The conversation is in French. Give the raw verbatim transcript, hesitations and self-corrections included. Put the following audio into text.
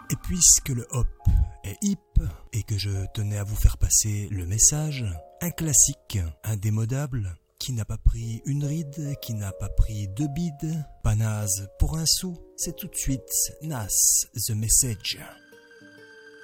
Et puisque le hop est hip et que je tenais à vous faire passer le message, un classique indémodable qui n'a pas pris une ride, qui n'a pas pris deux bides, pas naze pour un sou, c'est tout de suite Nas The Message.